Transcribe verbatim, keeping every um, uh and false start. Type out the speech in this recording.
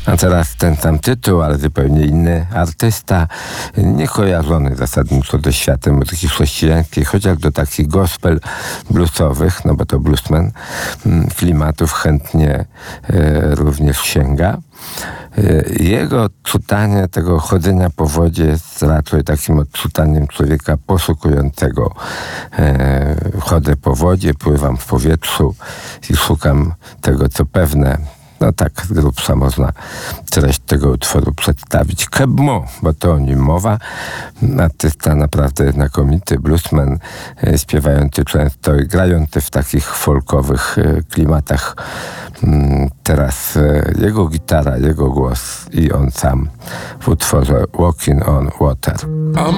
A teraz ten sam tytuł, ale zupełnie inny artysta, niekojarzony zasadniczo ze światem muzyki chrześcijańskiej, chociaż do takich gospel bluesowych, no bo to bluesman, klimatów chętnie e, również sięga. Jego odczytanie tego chodzenia po wodzie jest raczej takim odczytaniem człowieka poszukującego. E, chodzę po wodzie, pływam w powietrzu i szukam tego, co pewne. No tak, z grubsza można treść tego utworu przedstawić. Kebmo, bo to o nim mowa. Artysta naprawdę znakomity, bluesman, e, śpiewający często i grający w takich folkowych e, klimatach. Mm, teraz e, jego gitara, jego głos i on sam w utworze Walking on Water. I'm